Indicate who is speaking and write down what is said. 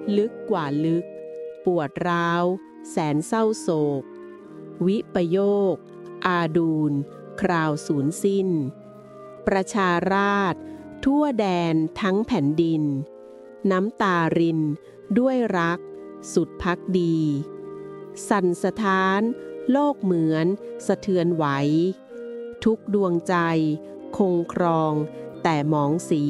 Speaker 1: ลึกกว่าลึกปวดร้าวแสนเศร้าโศกวิปโยคอาดูลคราวสูญสิ้นประชาราษฎร์ทั่วแดนทั้งแผ่นดินน้ำตารินด้วยรักสุดภักดีสั่นสะท้านโลกเหมือนสะเทือนไหวทุกดวงใจคงครองแต่หมองสี